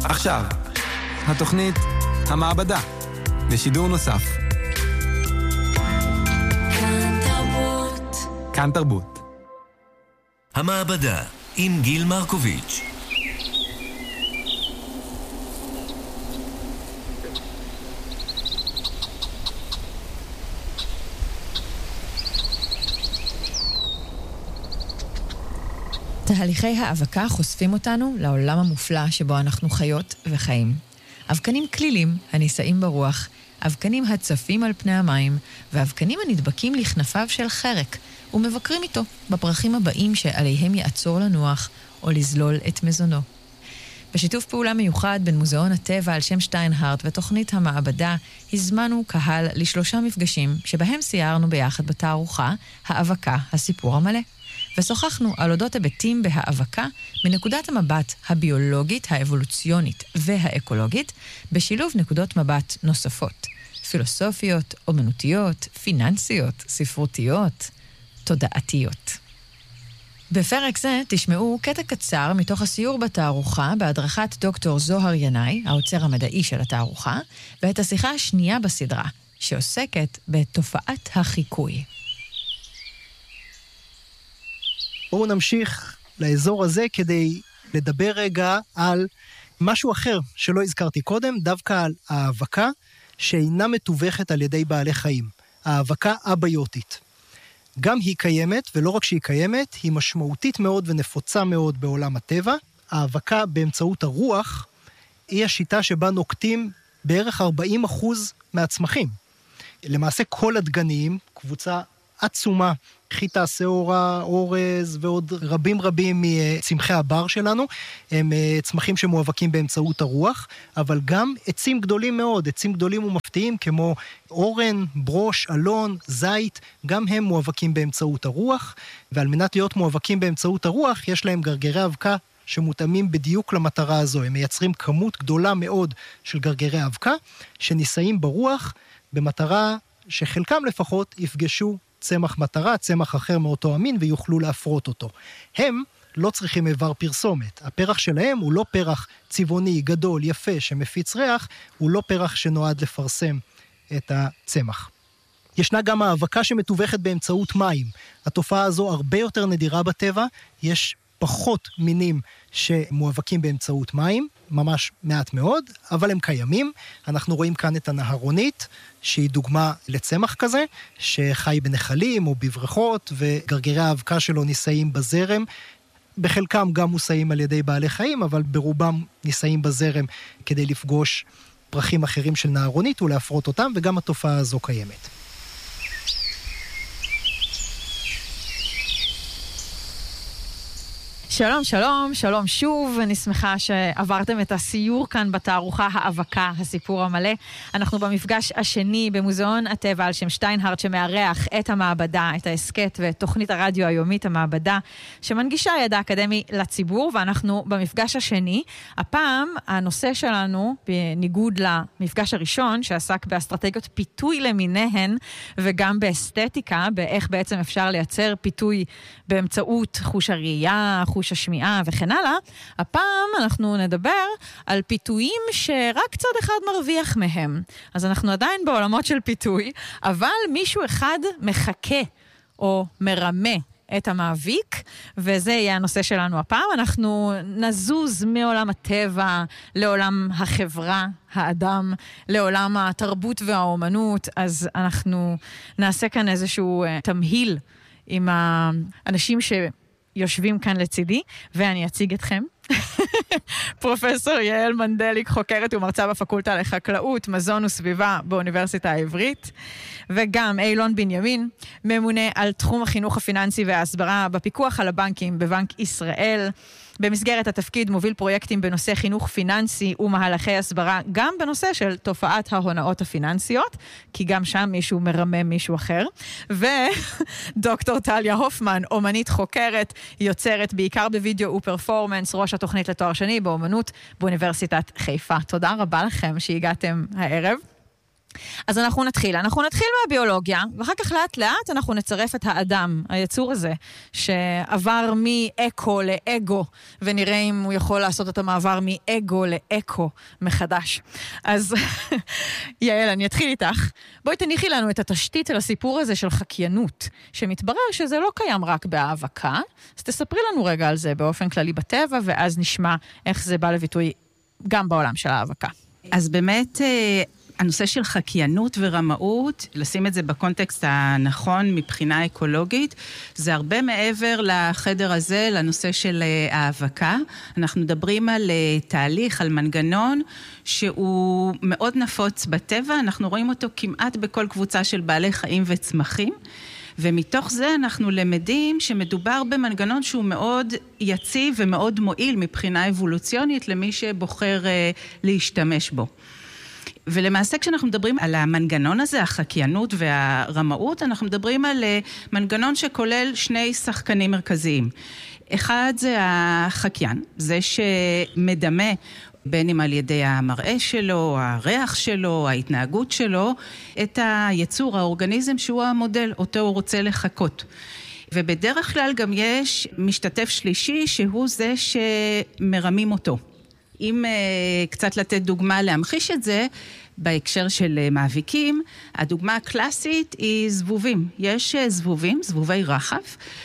עכשיו, התוכנית המעבדה, בשידור נוסף. כאן תרבות. המעבדה, עם גיל מרקוביץ'. תהליכי האבקה חושפים אותנו לעולם המופלא שבו אנחנו חיות וחיים. אבקנים כלילים הנישאים ברוח, אבקנים הצפים על פני המים, ואבקנים הנדבקים לכנפיו של חרק, ומבקרים איתו בפרחים הבאים שעליהם יעצור לנוח או לזלול את מזונו. בשיתוף פעולה מיוחד בין מוזיאון הטבע על שם שטיינהרט ותוכנית המעבדה, הזמנו קהל ל3 מפגשים שבהם סיירנו ביחד בתערוכה האבקה, הסיפור המלא. ושוחחנו על אודות היבטים בהאבקה מנקודת המבט הביולוגית, האבולוציונית והאקולוגית, בשילוב נקודות מבט נוספות, פילוסופיות, אומנותיות, פיננסיות, ספרותיות, תודעתיות. בפרק זה תשמעו קטע קצר מתוך הסיור בתערוכה בהדרכת דוקטור זוהר ינאי, האוצר המדעי של התערוכה, ואת השיחה השנייה בסדרה, שעוסקת בתופעת החיקוי. בואו נמשיך לאזור הזה כדי לדבר רגע על משהו אחר שלא הזכרתי קודם, דווקא על האבקה שאינה מתווכת על ידי בעלי חיים, האבקה אביוטית. גם היא קיימת, ולא רק שהיא קיימת, היא משמעותית מאוד ונפוצה מאוד בעולם הטבע. האבקה באמצעות הרוח היא השיטה שבה נוקטים בערך 40% מהצמחים. למעשה כל הדגנים, קבוצה עצומה, חיטה, שעורה, אורז ועוד רבים מצמחי הבר שלנו, הם צמחים שמואבקים באמצעות הרוח, אבל גם עצים גדולים מאוד, עצים גדולים ומפתיעים כמו אורן, ברוש, אלון, זית, גם הם מואבקים באמצעות הרוח, ועל מנת להיות מואבקים באמצעות הרוח, יש להם גרגרי אבקה שמותאמים בדיוק למטרה הזו. הם מייצרים כמות גדולה מאוד של גרגרי אבקה, שנישאים ברוח במטרה שחלקם לפחות יפגשו צמח מטרה, צמח אחר מאותו המין, ויוכלו להפרות אותו. הם לא צריכים איבר פרסומת. הפרח שלהם הוא לא פרח צבעוני, גדול, יפה, שמפיץ ריח, הוא לא פרח שנועד לפרסם את הצמח. ישנה גם האבקה שמתווכת באמצעות מים. התופעה הזו הרבה יותר נדירה בטבע, יש פחות מינים שמואבקים באמצעות מים, ממש מעט מאוד, אבל הם קיימים. אנחנו רואים כאן את הנהרונית, שהיא דוגמה לצמח כזה, שחי בנחלים או בבריכות, וגרגרי האבקה שלו נישאים בזרם. בחלקם גם מושאים על ידי בעלי חיים, אבל ברובם נישאים בזרם כדי לפגוש פרחים אחרים של נהרונית ולהפרות אותם, וגם התופעה הזו קיימת. שלום, שלום, שלום שוב, אני שמחה שעברתם את הסיור כאן בתערוכה האבקה, הסיפור המלא. אנחנו במפגש השני במוזיאון הטבע על שם שטיינהרט, שמארח את המעבדה, את העסקת ואת תוכנית הרדיו היומית המעבדה, שמנגישה ידע אקדמי לציבור, ואנחנו במפגש השני. הפעם הנושא שלנו, בניגוד למפגש הראשון, שעסק באסטרטגיות פיתוי למיניהן, וגם באסתטיקה, באיך בעצם אפשר לייצר פיתוי באמצעות חוש הראייה, חוש השמיעה וכן הלאה, הפעם אנחנו נדבר על פיתויים שרק צד אחד מרוויח מהם. אז אנחנו עדיין בעולמות של פיתוי, אבל מישהו אחד מחכה או מרמה את המאביק, וזה יהיה הנושא שלנו הפעם. אנחנו נזוז מעולם הטבע לעולם החברה, האדם, לעולם התרבות והאומנות, אז אנחנו נעשה כאן איזשהו תמהיל עם האנשים שיושבים כאן לצידי, ואני אציג אתכם. פרופסור יעל מנדליק, חוקרת ומרצה בפקולטה לחקלאות, מזון וסביבה באוניברסיטה העברית, וגם אילון בנימין, ממונה על תחום החינוך הפיננסי וההסברה בפיקוח על הבנקים בבנק ישראל. במסגרת התפקיד מוביל פרויקטים בנושא חינוך פיננסי ומהלכי הסברה, גם בנושא של תופעת ההונאות הפיננסיות, כי גם שם מישהו מרמה מישהו אחר. ודוקטור טליה הופמן, אומנית חוקרת, יוצרת בעיקר בווידאו ופרפורמנס, ראש התוכנית לתואר שני באומנות באוניברסיטת חיפה. תודה רבה לכם שהגעתם הערב. אז אנחנו נתחיל מהביולוגיה, ואחר כך לאט לאט אנחנו נצרף את האדם, היצור הזה, שעבר מאקו לאגו, ונראה אם הוא יכול לעשות את המעבר מאגו לאקו מחדש. אז יעל, אני אתחיל איתך. בואי תניחי לנו את התשתית של הסיפור הזה של חקיינות, שמתברר שזה לא קיים רק בהאבקה, אז תספרי לנו רגע על זה באופן כללי בטבע, ואז נשמע איך זה בא לביטוי גם בעולם של ההאבקה. אז באמת הנושא של חקיינות ורמאות, לשים את זה בקונטקסט הנכון מבחינה אקולוגית, זה הרבה מעבר לחדר הזה, לנושא של האבקה. אנחנו מדברים על תהליך, על מנגנון, שהוא מאוד נפוץ בטבע, אנחנו רואים אותו כמעט בכל קבוצה של בעלי חיים וצמחים, ומתוך זה אנחנו למדים שמדובר במנגנון שהוא מאוד יציב ומאוד מועיל מבחינה אבולוציונית למי שבוחר להשתמש בו. ולמעשה כשאנחנו מדברים על המנגנון הזה, החקיינות והרמאות, אנחנו מדברים על מנגנון שכולל שני שחקנים מרכזיים. אחד זה החקיין, זה שמדמה בין אם על ידי המראה שלו, הריח שלו, ההתנהגות שלו, את היצור, האורגניזם שהוא המודל, אותו הוא רוצה לחקות. ובדרך כלל גם יש משתתף שלישי שהוא זה שמרמים אותו. אם קצת לתת דוגמה להמחיש את זה, בהקשר של מאביקים, הדוגמה הקלאסית היא זבובים. יש זבובים, זבובי רחב,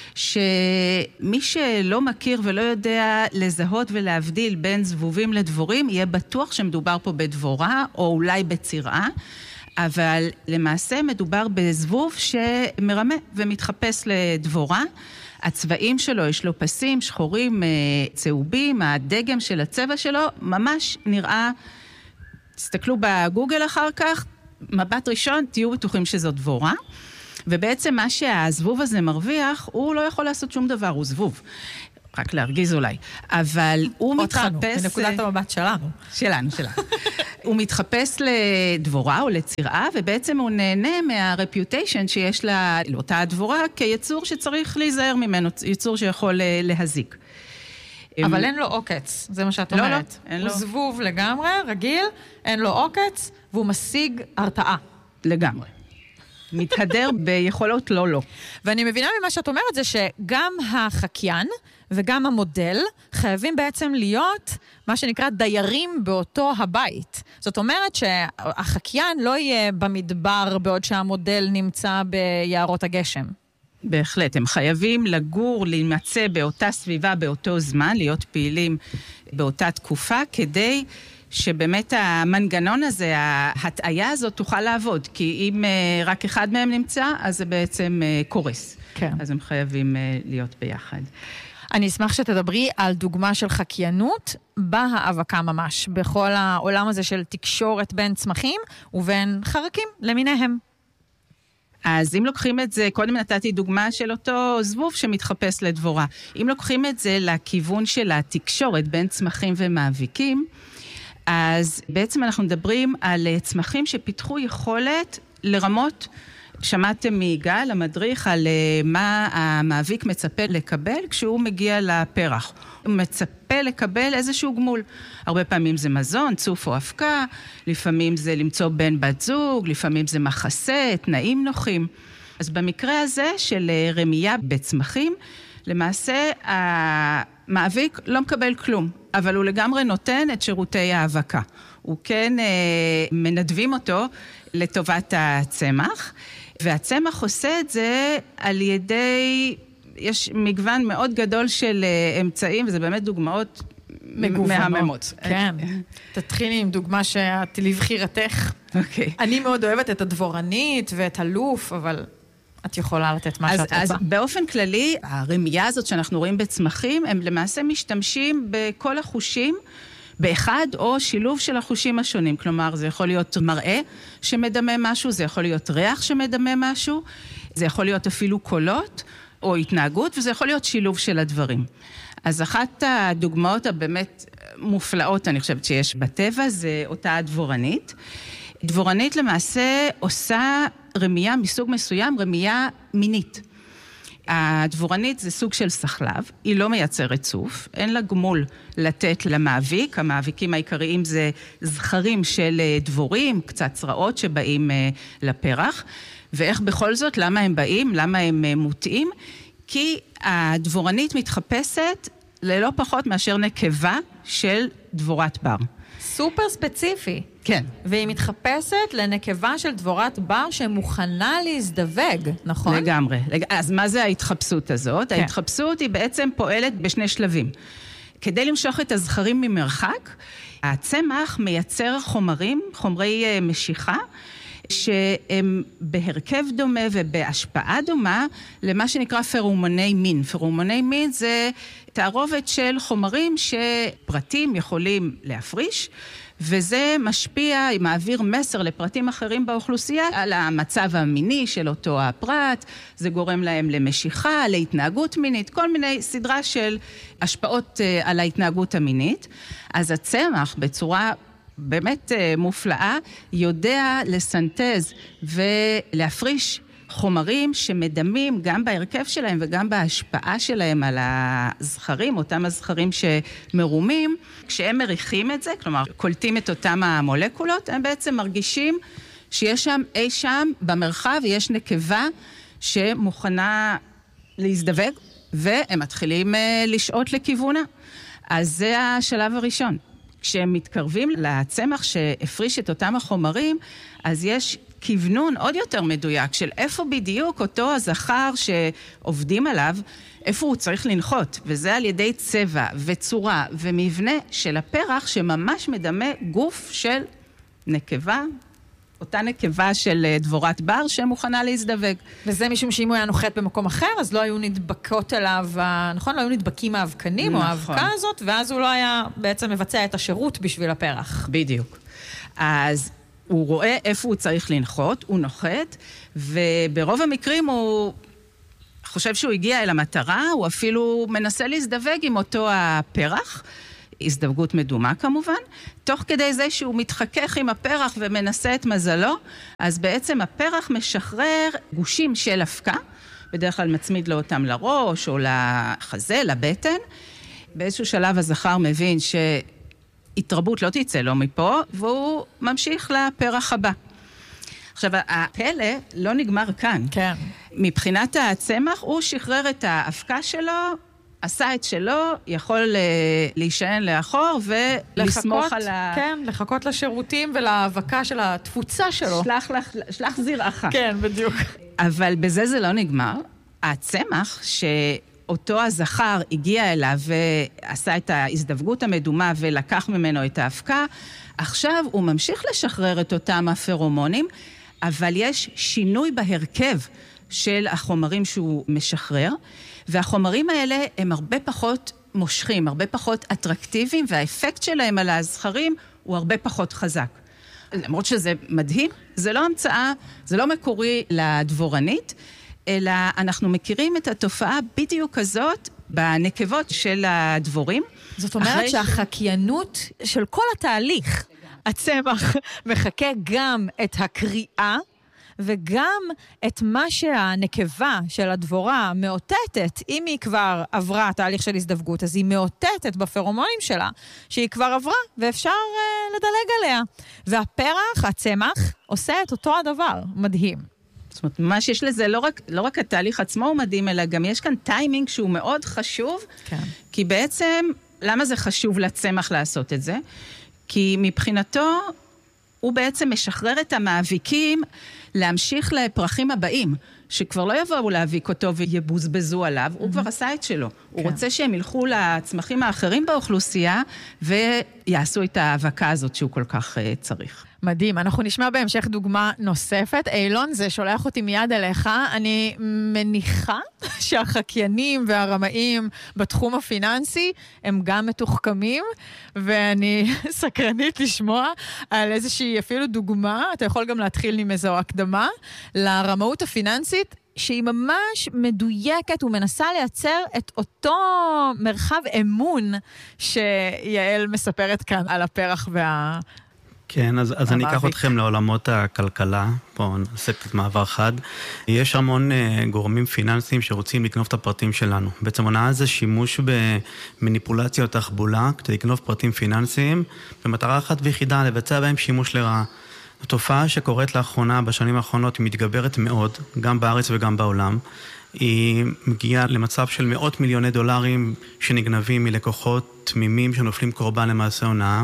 שמי שלא מכיר ולא יודע לזהות ולהבדיל בין זבובים לדבורים, יהיה בטוח שמדובר פה בדבורה או אולי בצירה, אבל למעשה מדובר בזבוב שמרמה ומתחפש לדבורה. הצבעים שלו, יש לו פסים, שחורים, צהובים, הדגם של הצבע שלו ממש נראה, תסתכלו בגוגל אחר כך, מבט ראשון, תהיו בטוחים שזו דבורה, ובעצם מה שהזבוב הזה מרוויח, הוא לא יכול לעשות שום דבר, הוא זבוב. רק להרגיז אולי, אבל הוא מתחפש... בנקודת המבט שלנו. שלנו. הוא מתחפש לדבורה או לצירה, ובעצם הוא נהנה מהרפיוטיישן שיש לאותה הדבורה, כיצור שצריך להיזהר ממנו, יצור שיכול להזיק. אבל אין לו עוקץ, זה מה שאת אומרת. לא, אין לו. הוא זבוב לגמרי, רגיל, אין לו עוקץ, והוא משיג הרתעה. לגמרי. מתהדר ביכולות לא. ואני מבינה ממה שאת אומרת זה שגם החקיין וגם המודל חייבים בעצם להיות מה שנקרא דיירים באותו הבית. זאת אומרת שהחקיין לא יהיה במדבר בעוד שהמודל נמצא ביערות הגשם. בהחלט, הם חייבים לגור, להימצא באותה סביבה, באותו זמן, להיות פעילים באותה תקופה, כדי שבאמת המנגנון הזה, ההטעיה הזאת תוכל לעבוד, כי אם רק אחד מהם נמצא, אז זה בעצם קורס. כן. אז הם חייבים להיות ביחד. אני אשמח שתדברי על דוגמה של חקיינות בהאבקה ממש, בכל העולם הזה של תקשורת בין צמחים ובין חרקים למיניהם. אז אם לוקחים את זה, קודם נתתי דוגמה של אותו זבוב שמתחפש לדבורה. אם לוקחים את זה לכיוון של התקשורת בין צמחים ומאביקים, אז בעצם אנחנו מדברים על צמחים שפיתחו יכולת לרמות, שמעתם מיגאל, המדריך, על מה המאביק מצפה לקבל כשהוא מגיע לפרח. הוא מצפה לקבל איזשהו גמול. הרבה פעמים זה מזון, צוף או אבקה, לפעמים זה למצוא בן בת זוג, לפעמים זה מחסה, תנאים נוחים. אז במקרה הזה של רמייה בצמחים, למעשה המאביק לא מקבל כלום, אבל הוא לגמרי נותן את שירותי האבקה. הוא כן מנדבים אותו לטובת הצמח, והצמח עושה את זה על ידי, יש מגוון מאוד גדול של אמצעים, וזה באמת דוגמאות מהממות. כן. תתחילי עם דוגמה שאת לבחירתך. אוקיי. אני מאוד אוהבת את הדבורנית ואת הלוף, אבל את יכולה לתת מה שאת רוצה. אז באופן כללי, הרמייה הזאת שאנחנו רואים בצמחים, הם למעשה משתמשים בכל החושים, באחד או שילוב של החושים השונים. כלומר, זה יכול להיות מראה שמדמה משהו, זה יכול להיות ריח שמדמה משהו, זה יכול להיות אפילו קולות או התנהגות, וזה יכול להיות שילוב של הדברים. אז אחת הדוגמאות הבאמת מופלאות, אני חושבת שיש בטבע, זה אותה הדבורנית. דבורנית למעשה עושה רמייה מסוג מסוים, רמייה מינית. הדבורנית זה סוג של סחלב, היא לא מייצרת צוף, אין לה גמול לתת למאביק, המאביקים העיקריים זה זכרים של דבורים, קצת צרעות שבאים לפרח, ואיך בכל זאת, למה הם באים, למה הם מוטעים? כי הדבורנית מתחפשת ללא פחות מאשר נקבה של דבורת בר. סופר ספציפי. כן. והיא מתחפשת לנקבה של דבורת בר שמוכנה להזדווג, נכון? לגמרי. אז מה זה ההתחפשות הזאת? כן. ההתחפשות היא בעצם פועלת בשני שלבים. כדי למשוך את הזכרים ממרחק, הצמח מייצר חומרי משיכה, שהם בהרכב דומה ובהשפעה דומה למה שנקרא פרומוני מין. פרומוני מין זה תערובת של חומרים שפרטים יכולים להפריש, וזה משפיע, מעביר מסר לפרטים אחרים באוכלוסייה על המצב המיני של אותו הפרט, זה גורם להם למשיכה, להתנהגות מינית, כל מיני סדרה של השפעות על ההתנהגות המינית. אז הצמח בצורה באמת מופלאה, יודע לסנטז ולהפריש חומרים שמדמים גם בהרכב שלהם וגם בהשפעה שלהם על הזכרים, אותם הזכרים שמרומים, כשהם מריחים את זה, כלומר קולטים את אותם המולקולות, הם בעצם מרגישים שיש שם אי שם במרחב, יש נקבה שמוכנה להזדווג, והם מתחילים לשעות לכיוונה. אז זה השלב הראשון. כשהם מתקרבים לצמח שהפריש את אותם החומרים, אז יש כיוונון עוד יותר מדויק של איפה בדיוק אותו הזכר שעובדים עליו, איפה הוא צריך לנחות, וזה על ידי צבע וצורה ומבנה של הפרח שממש מדמה גוף של נקבה, אותה נקבה של דבורת בר שמוכנה להזדווג. וזה משום שאם הוא היה נוחת במקום אחר, אז לא היו נדבקות אליו, נכון? לא היו נדבקים האבקנים או האבקה הזאת, ואז הוא לא היה בעצם מבצע את השירות בשביל הפרח. בדיוק. אז הוא רואה איפה הוא צריך לנחות, הוא נוחת, וברוב המקרים הוא חושב שהוא הגיע אל המטרה, הוא אפילו מנסה להזדווג עם אותו הפרח, הזדווגות מדומה כמובן, תוך כדי זה שהוא מתחכך עם הפרח ומנסה את מזלו, אז בעצם הפרח משחרר גושים של אבקה, בדרך כלל מצמיד לו אותם לראש או לחזה, לבטן. באיזשהו שלב הזכר מבין שהתרבות לא תצא לו מפה, והוא ממשיך לפרח הבא. עכשיו, הפלא לא נגמר כאן. כן. מבחינת הצמח, הוא שחרר את האבקה שלו, עשה את שלו, יכול להישען לאחור ולסמוך על כן, לחכות לשירותים ולהאבקה של התפוצה שלו. שלח זרעך. כן, בדיוק. אבל בזה זה לא נגמר. הצמח שאותו הזכר הגיע אליו ועשה את ההזדווגות המדומה ולקח ממנו את האבקה, עכשיו הוא ממשיך לשחרר את אותם הפרומונים, אבל יש שינוי בהרכב של החומרים שהוא משחרר, והחומרים האלה הם הרבה פחות מושכים, הרבה פחות אטרקטיביים, והאפקט שלהם על הזכרים הוא הרבה פחות חזק. למרות שזה מדהים, זה לא המצאה, זה לא מקורי לדבורנית, אלא אנחנו מכירים את התופעה בדיוק הזאת בנקבות של הדבורים. זאת אומרת שהחקיינות של כל התהליך, הצמח מחכה גם את הקריאה, וגם את מה שהנקבה של הדבורה מאותתת, אם היא כבר עברה תהליך של הזדווגות, אז היא מאותתת בפרומונים שלה, שהיא כבר עברה, ואפשר לדלג עליה. והפרח, הצמח, עושה את אותו הדבר. מדהים. זאת אומרת, מה שיש לזה, לא רק התהליך עצמו הוא מדהים, אלא גם יש כאן טיימינג שהוא מאוד חשוב, כן. כי בעצם, למה זה חשוב לצמח לעשות את זה? כי מבחינתו, הוא בעצם משחרר את המאביקים להמשיך לפרחים הבאים, שכבר לא יבואו להאביק אותו ויבוזבזו עליו, הוא כבר עשה את שלו. הוא רוצה שהם ילכו לצמחים האחרים באוכלוסייה, ויעשו את ההאבקה הזאת שהוא כל כך צריך. מדהים, אנחנו נשמע בהמשך דוגמה נוספת. אילון, זה שולח אותי מיד אליך. אני מניחה שהחקיינים והרמאים בתחום הפיננסי הם גם מתוחכמים, ואני סקרנית לשמוע על איזושהי אפילו דוגמה, אתה יכול גם להתחיל עם איזו הקדמה, לרמאות הפיננסית, שהיא ממש מדויקת ומנסה לייצר את אותו מרחב אמון שיעל מספרת כאן על הפרח כן, אז אני אקח אתכם לעולמות הכלכלה, פה נעשה קצת מעבר חד. יש המון גורמים פיננסיים שרוצים לקנוב את הפרטים שלנו. בעצם הונאה זה שימוש במניפולציה או תחבולה, כדי לקנוב פרטים פיננסיים, במטרה אחת ויחידה, לבצע בהם שימוש לרעה. התופעה שקורית לאחרונה, בשנים האחרונות, היא מתגברת מאוד, גם בארץ וגם בעולם. היא מגיעה למצב של מאות מיליוני דולרים שנגנבים מלקוחות תמימים שנופלים קורבן למעשה הונאה.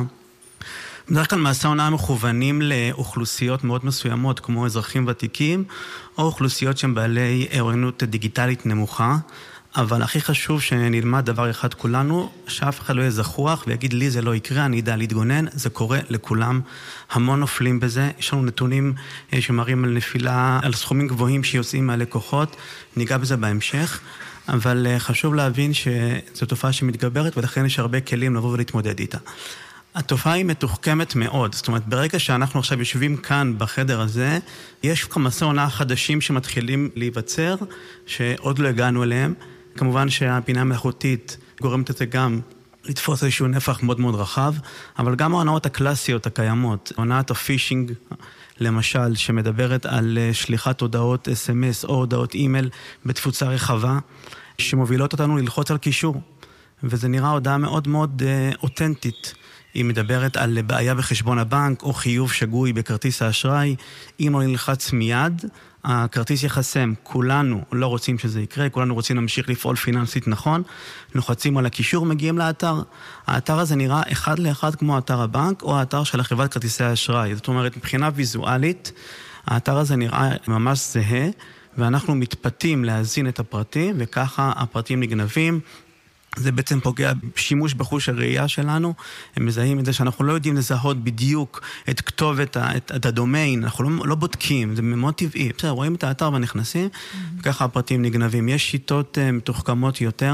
בדרך כלל מעשה הונאה מכוונים לאוכלוסיות מאוד מסוימות, כמו אזרחים ותיקים, או אוכלוסיות שהן בעלי אוריינות דיגיטלית נמוכה, אבל הכי חשוב שנלמד דבר אחד כולנו, שאף אחד לא יהיה זכוח ויגיד לי זה לא יקרה, אני יודע להתגונן, זה קורה לכולם, המון נופלים בזה, יש לנו נתונים שמראים על נפילה, על סכומים גבוהים שיוצאים מהלקוחות, ניגע בזה בהמשך, אבל חשוב להבין שזו תופעה שמתגברת ולכן יש הרבה כלים לבוא ולהתמודד איתה. התופעה היא מתוחכמת מאוד, זאת אומרת, ברגע שאנחנו עכשיו יושבים כאן בחדר הזה, יש כמעשה הונאה חדשים שמתחילים להיווצר, שעוד לא הגענו אליהם. כמובן שהבינה המלאכותית גורמת את זה גם לתפוס איזשהו נפח מאוד מאוד רחב, אבל גם ההונאות הקלאסיות הקיימות, הונאת הפישינג, למשל, שמדברת על שליחת הודעות SMS או הודעות אימייל בתפוצה רחבה, שמובילות אותנו ללחוץ על קישור, וזה נראה הודעה מאוד מאוד אותנטית. היא מדברת על בעיה בחשבון הבנק או חיוב שגוי בכרטיס האשראי. אם לא נלחץ מיד, הכרטיס יחסם. כולנו לא רוצים שזה יקרה, כולנו רוצים להמשיך לפעול פיננסית נכון. לוחצים על הקישור, מגיעים לאתר. האתר הזה נראה אחד לאחד כמו אתר הבנק או האתר של חברת כרטיסי האשראי. זאת אומרת, מבחינה ויזואלית, האתר הזה נראה ממש זהה, ואנחנו מתפתים להזין את הפרטים, וככה הפרטים נגנבים. זה בעצם פוגע בשימוש בחוש הראייה שלנו, הם מזהים את זה שאנחנו לא יודעים לזהות בדיוק את כתובת, את הדומיין, אנחנו לא בודקים, זה מאוד טבעי, בסדר, רואים את האתר ונכנסים, וככה הפרטים נגנבים. יש שיטות מתוחכמות יותר,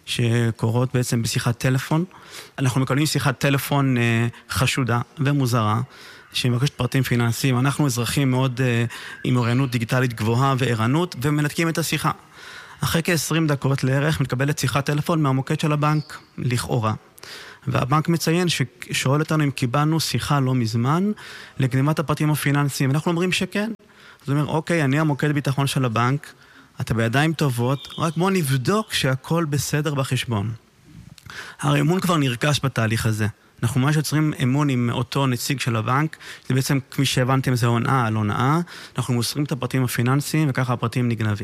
שקורות בעצם בשיחת טלפון, אנחנו מקבלים שיחת טלפון חשודה ומוזרה, שמבקשת פרטים פיננסיים, אנחנו אזרחים מאוד עם אוריינות דיגיטלית גבוהה וערנות, ומנתקים את השיחה. אחרי כ-20 דקות לערך מתקבלת שיחת טלפון מהמוקד של הבנק, לכאורה. והבנק מציין ששואל אותנו אם קיבלנו שיחה לא מזמן לגניבת הפרטים הפיננסיים. אנחנו אומרים שכן. זאת אומרת, אוקיי, אני המוקד ביטחון של הבנק, אתה בידיים טובות, רק בוא נבדוק שהכל בסדר בחשבון. הרי אמון כבר נרכש בתהליך הזה. אנחנו ממש יוצרים אמון עם אותו נציג של הבנק, זה בעצם, כפי שהבנתם, זה הונאה על הונאה, אנחנו מוסרים את הפרטים הפיננסיים, וככה הפרטים נגנבים.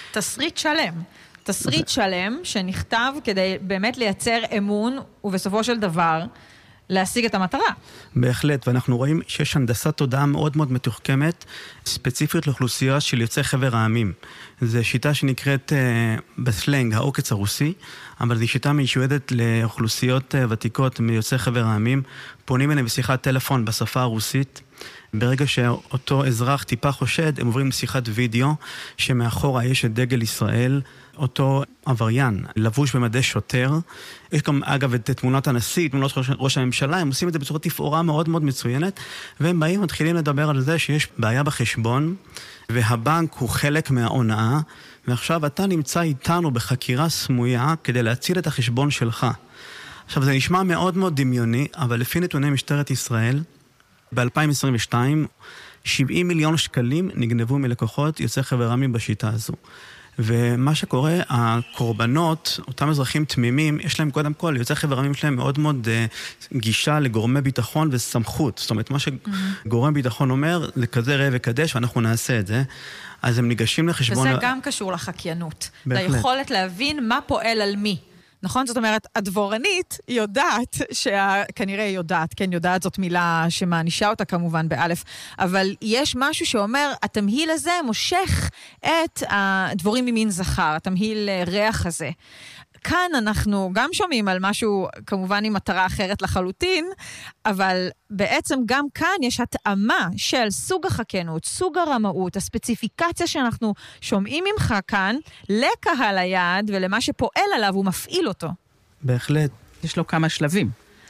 תסריט שלם שנכתב כדי באמת לייצר אמון, ובסופו של דבר להשיג את המטרה. בהחלט, ואנחנו רואים שיש הנדסת תודעה מאוד מאוד מתוחכמת, ספציפית לאוכלוסייה של יוצאי חבר העמים. זו שיטה שנקראת בסלנג העוקץ הרוסי, אבל זו שיטה מיועדת לאוכלוסיות ותיקות מיוצאי חבר העמים, פונים אליהם בשיחת טלפון בשפה הרוסית, ברגע שאותו אזרח טיפה חושד, הם עוברים לשיחת וידאו, שמאחורה יש את דגל ישראל, אותו עבריין, לבוש במדי שוטר, יש גם אגב את תמונת הנשיא, תמונות ראש הממשלה, הם עושים את זה בצורה תפאורה מאוד מאוד מצוינת, והם באים מתחילים לדבר על זה שיש בעיה בחשבון, והבנק הוא חלק מההונאה, ועכשיו אתה נמצא איתנו בחקירה סמויה, כדי להציל את החשבון שלך. עכשיו זה נשמע מאוד מאוד דמיוני, אבל לפי נתוני משטרת ישראל, ב-2022, 70 מיליון שקלים נגנבו מלקוחות יוצאי חבר העמים בשיטה הזו. ומה שקורה, הקורבנות, אותם אזרחים תמימים, יש להם קודם כל, יוצאי חבר העמים שלהם מאוד מאוד גישה לגורמי ביטחון וסמכות. זאת אומרת, מה שגורם ביטחון אומר, לכזה ראה וקדש, ואנחנו נעשה את זה. אז הם ניגשים לחשבון... וזה גם קשור לחקיינות. בהחלט. ליכולת להבין מה פועל על מי. נכון? זאת אומרת, הדבורנית יודעת, כנראה יודעת, כן, יודעת זאת מילה שמענישה אותה כמובן באלף, אבל יש משהו שאומר, התמהיל הזה מושך את הדבורים ממין זכר, התמהיל ריח הזה. כאן אנחנו גם שומעים על משהו, כמובן עם מטרה אחרת לחלוטין, אבל בעצם גם כאן יש התאמה של סוג החקיינות, סוג הרמאות, הספציפיקציה שאנחנו שומעים ממך כאן, לקהל היעד ולמה שפועל עליו הוא מפעיל אותו. בהחלט. יש לו כמה שלבים.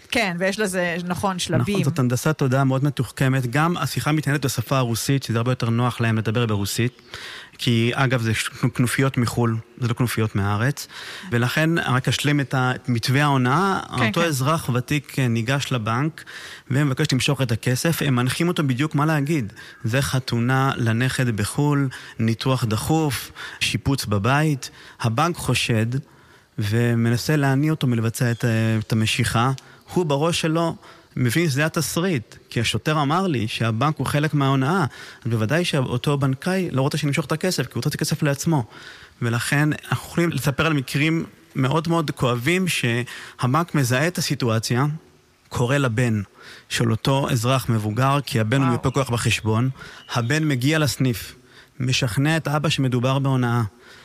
כן, ויש לזה, נכון, שלבים. נכון, זאת הנדסת תודעה מאוד מתוחכמת. גם השיחה מתנהלת בשפה הרוסית, שזה הרבה יותר נוח להם לדבר ברוסית. כי אגב זה כנופיות מחול, זה לא כנופיות מהארץ, ולכן רק אשלים את מתווה ההונאה, אותו אזרח ותיק ניגש לבנק, ומבקש למשוך את הכסף, הם מנחים אותו בדיוק מה להגיד. זה חתונה לנכד בחול, ניתוח דחוף, שיפוץ בבית, הבנק חושד, ומנסה להניע אותו מלבצע את המשיכה, הוא בראש שלו, מבין שזה התסריט, כי השוטר אמר לי שהבנק הוא חלק מההונאה, אז בוודאי שאותו בנקאי לא רוצה שנמשוך את הכסף, כי הוא רוצה את הכסף לעצמו. ולכן אנחנו יכולים לספר על מקרים מאוד מאוד כואבים, שהבנק מזהה את הסיטואציה, קורא לבן של אותו אזרח מבוגר, כי הבן הוא מיופה כוח בחשבון, הבן מגיע לסניף, משכנע את אבא שמדובר בהונאה.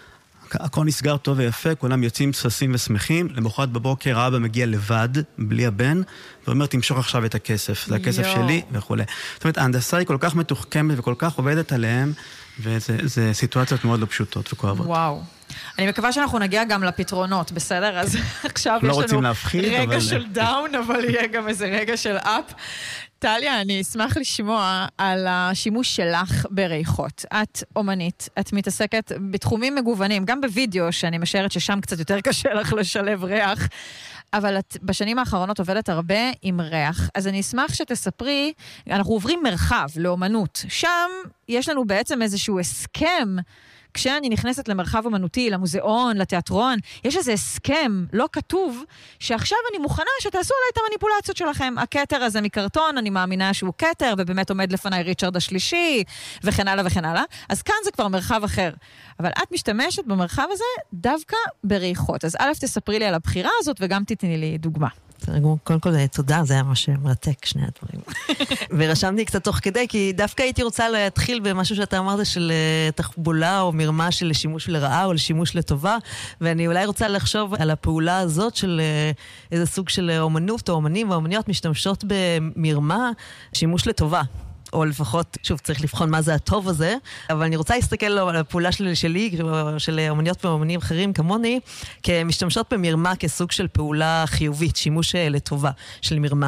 הכל נסגר טוב ויפה, כולם יוצאים ששים ושמחים, למחרת בבוקר האבא מגיע לבד, בלי הבן, ואומר, תמשוך עכשיו את הכסף, זה הכסף שלי וכו'. זאת אומרת, ההנדסה היא כל כך מתוחכמת וכל כך עובדת עליהם, וזה סיטואציות מאוד לא פשוטות וכואבות. וואו. אני מקווה שאנחנו נגיע גם לפתרונות, בסדר? אז עכשיו לא יש לנו רגע אבל... של דאון, אבל יהיה גם איזה רגע של אפ. טליה, אני אשמח לשמוע על השימוש שלך בריחות. את אומנית, את מתעסקת בתחומים מגוונים, גם בווידאו, שאני משערת ששם קצת יותר קשה לך לשלב ריח, אבל את בשנים האחרונות עובדת הרבה עם ריח. אז אני אשמח שתספרי, אנחנו עוברים מרחב לאומנות. שם יש לנו בעצם איזשהו הסכם, כשאני נכנסת למרחב אומנותי, למוזיאון, לתיאטרון, יש איזה הסכם לא כתוב, שעכשיו אני מוכנה שתעשו עליי את המניפולציות שלכם. הכתר הזה מקרטון, אני מאמינה שהוא כתר, ובאמת עומד לפניי ריצ'רד השלישי, וכן הלאה וכן הלאה. אז כאן זה כבר מרחב אחר. אבל את משתמשת במרחב הזה דווקא בריחות. אז א', תספרי לי על הבחירה הזאת, וגם תתני לי דוגמה. קודם כל, תודה, זה היה ממש מרתק, שני הדברים. ורשמתי קצת תוך כדי, כי דווקא הייתי רוצה להתחיל במשהו שאתה אמרת של תחבולה או מרמה של שימוש לרעה או לשימוש לטובה, ואני אולי רוצה לחשוב על הפעולה הזאת של איזה סוג של אומנות או אומנים ואומניות משתמשות במרמה שימוש לטובה. או לפחות, שוב, צריך לבחון מה זה הטוב הזה, אבל אני רוצה להסתכל על הפעולה שלי, של אומניות ואומנים אחרים כמוני, כמשתמשות במרמה כסוג של פעולה חיובית, שימוש לטובה של מרמה.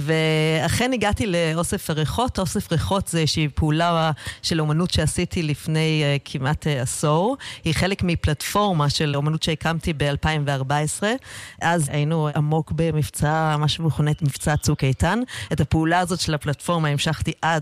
ואכן הגעתי לאוסף הריחות. אוסף ריחות זה איזושהי פעולה של אומנות שעשיתי לפני כמעט עשור. היא חלק מפלטפורמה של אומנות שהקמתי ב-2014. אז היינו עמוק במבצע, מה שמכונה מבצע צוק איתן. את הפעולה הזאת של הפלטפורמה המשכתי עד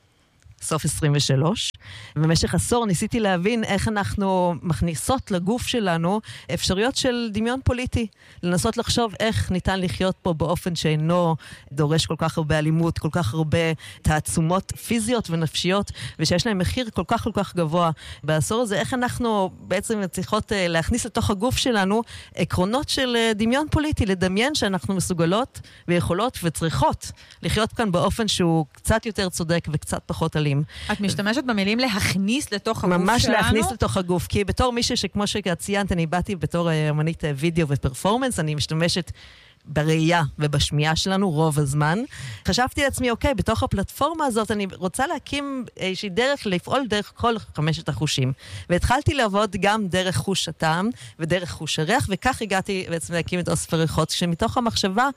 סוף 23. במשך עשור ניסיתי להבין איך אנחנו מכניסות לגוף שלנו אפשרויות של דמיון פוליטי. לנסות לחשוב איך ניתן לחיות פה באופן שאינו דורש כל כך הרבה אלימות, כל כך הרבה תעצומות פיזיות ונפשיות, ושיש להם מחיר כל כך כל כך גבוה. בעשור הזה, איך אנחנו בעצם צריכות להכניס לתוך הגוף שלנו עקרונות של דמיון פוליטי, לדמיין שאנחנו מסוגלות ויכולות וצריכות לחיות כאן באופן שהוא קצת יותר צודק וקצת פחות אלים. את משתמשת במילים להכניס לתוך הגוף שלנו? ממש להכניס לתוך הגוף, כי בתור מישהו שכמו שציינת, אני באתי בתור אמנית וידאו ופרפורמנס, אני משתמשת בראייה ובשמיעה שלנו רוב הזמן. חשבתי לעצמי, אוקיי, בתוך הפלטפורמה הזאת אני רוצה להקים איזושהי דרך לפעול דרך כל 5 החושים. והתחלתי לעבוד גם דרך חוש הטעם ודרך חוש הריח, וכך הגעתי בעצם להקים את אוסף הריחות, שמתוך המחשבה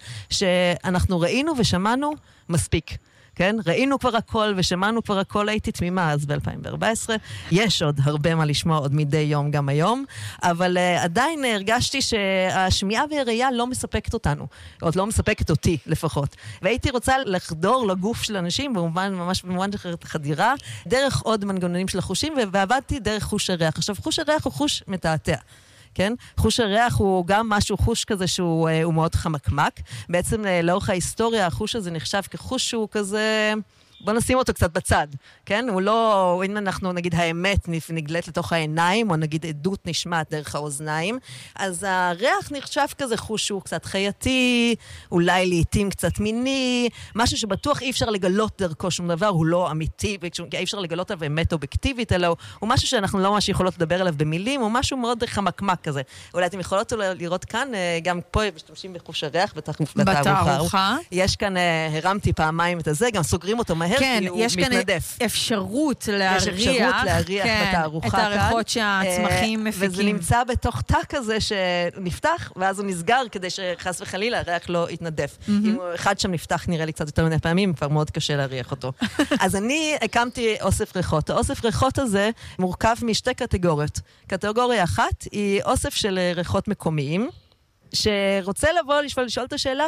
שאנחנו ראינו ושמענו מספיק. כן? ראינו כבר הכל ושמענו כבר הכל, הייתי תמימה אז ב-2014. יש עוד הרבה מה לשמוע עוד מדי יום גם היום, אבל עדיין הרגשתי שהשמיעה והראייה לא מספקת אותנו, עוד לא מספקת אותי לפחות. והייתי רוצה לחדור לגוף של אנשים, ממש במובן חדירה, דרך עוד מנגנונים של החושים, ועבדתי דרך חוש הריח. עכשיו, חוש הריח הוא חוש מתעתע. כן? חוש הריח הוא גם משהו חוש כזה שהוא מאוד חמקמק. בעצם לאורך ההיסטוריה החוש הזה נחשב כחוש שהוא כזה, בוא נשים אותו קצת בצד, כן? הוא לא, אם אנחנו נגיד האמת נגלית לתוך העיניים, או נגיד עדות נשמעת דרך האוזניים, אז הריח נחשב כזה חוש שהוא קצת חייתי, אולי לעתים קצת מיני, משהו שבטוח אי אפשר לגלות דרכו שום דבר, הוא לא אמיתי, אי אפשר לגלות עליו אמת אובייקטיבית, אלא הוא משהו שאנחנו לא ממש יכולות לדבר עליו במילים, הוא משהו מאוד חמקמק כזה. אולי אתם יכולות לראות כאן, גם פה משתמשים בחוש הריח בתערוכה. יש כאן, הרמתי פעמיים את הזה, גם סוגרים אותו מהר מהר, כי הוא מתנדף. יש כאן אפשרות להריח. יש אפשרות להריח בתערוכה כאן. את הריחות שהצמחים מפיקים. וזה נמצא בתוך תא כזה שנפתח, ואז הוא נסגר כדי שחס וחלילה הריח לא יתנדף. אם אחד שם נפתח נראה לי קצת יותר מדי פעמים, כבר מאוד קשה להריח אותו. אז אני הקמתי אוסף ריחות. האוסף ריחות הזה מורכב משתי קטגוריות. קטגוריה אחת היא אוסף של ריחות מקומיים, שרוצה לבוא לשאול את השאלה,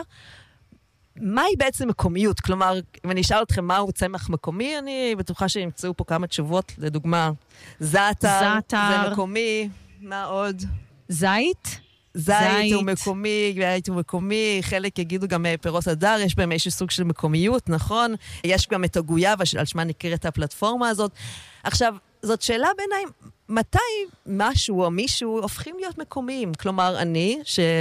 מהי בעצם מקומיות? כלומר, אם אני אשאל אתכם מהו צמח מקומי, אני בטוחה שימצאו פה כמה תשובות, לדוגמה, זעתר, זה מקומי, מה עוד? זית הוא מקומי, חלק יגידו גם פירות הדר, יש בהם איזשהו סוג של מקומיות, נכון? יש גם את הגויאבה, על שמה נקראת הפלטפורמה הזאת. עכשיו, זאת שאלה בעיניי, מתי משהו או מישהו הופכים להיות מקומיים? כלומר, אני,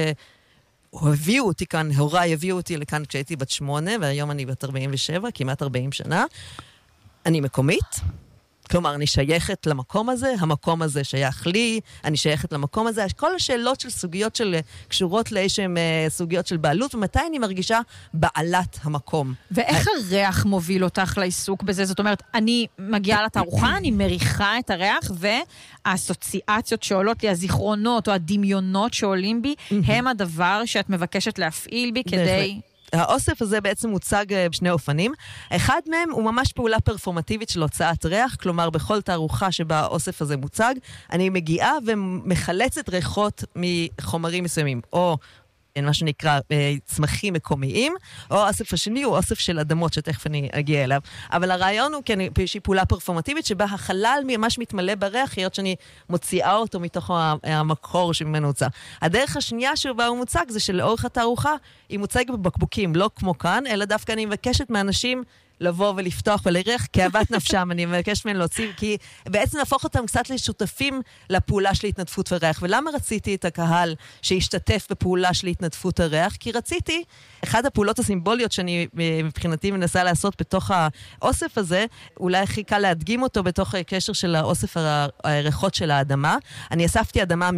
הביאו אותי כאן, הוריי הביאו אותי לכאן כשהייתי בת 8, והיום אני בת 47, כמעט 40 שנה. אני מקומית, כלומר, אני שייכת למקום הזה, המקום הזה שייך לי, אני שייכת למקום הזה. כל השאלות של סוגיות של קשורות לאיזשהם סוגיות של בעלות, ומתי אני מרגישה בעלת המקום. ואיך הריח מוביל אותך לעיסוק בזה? זאת אומרת, אני מגיעה לתערוכה, אני מריחה את הריח, והאסוציאציות שעולות לי, הזיכרונות או הדמיונות שעולים בי, הם הדבר שאת מבקשת להפעיל בי כדי... האוסף הזה בעצם מוצג בשני אופנים. אחד מהם הוא ממש פעולה פרפורמטיבית של הוצאת ריח, כלומר בכל תערוכה שבה האוסף הזה מוצג, אני מגיעה ומחלצת ריחות מחומרים מסוימים, או מה שנקרא צמחים מקומיים, או האוסף השני הוא אוסף של אדמות, שתכף אני אגיע אליו. אבל הרעיון הוא איזושהי פעולה פרפורמטיבית, שבה החלל ממש מתמלא בריח, היות שאני מוציאה אותו מתוך המקור שממנו הוצא. הדרך השנייה שבה הוא מוצג, זה שלאורך התערוכה, היא מוצגת בבקבוקים, לא כמו כאן, אלא דווקא אני מבקשת מאנשים לבוא ולפתוח ולריח כאוות נפשם, אני מבקש מהם להוציא, כי בעצם להפוך אותם קצת לשותפים לפעולה של התנדפות וריח. ולמה רציתי את הקהל שישתתף בפעולה של התנדפות הריח? כי רציתי, אחד הפעולות הסימבוליות שאני מבחינתי מנסה לעשות בתוך האוסף הזה, אולי הכי קל להדגים אותו בתוך הקשר של האוסף הריחות של האדמה. אני אספתי אדמה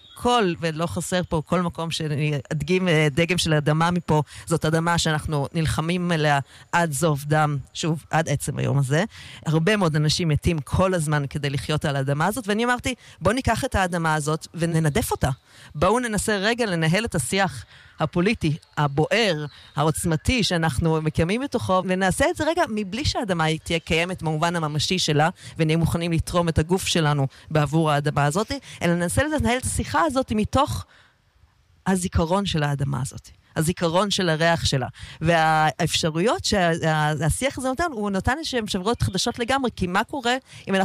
ולא חסר פה כל מקום שאני אדגים דגם של האדמה מפה, זאת אדמה שאנחנו נלחמים אליה עד זוב דם, שוב, עד עצם היום הזה. הרבה מאוד אנשים מתים כל הזמן כדי לחיות על האדמה הזאת, ואני אמרתי, בואו ניקח את האדמה הזאת וננדף אותה. בואו ננסה רגע לנהל את השיח הפוליטי, הבוער, העוצמתי שאנחנו מקיימים בתוכו, ונעשה את זה רגע מבלי שהאדמה תהיה קיימת במובן הממשי שלה, ונהיה מוכנים לתרום את הגוף שלנו בעבור האדמה הזאת, אלא ננסה לנהל את השיחה הזאת מתוך הזיכרון של האדמה הזאת. הזיכרון של הריח שלה. והאפשרויות שהשיח הזה נותן, הוא נותן שהן אפשרויות חדשות לגמרי, כי מה קורה אם אנחנו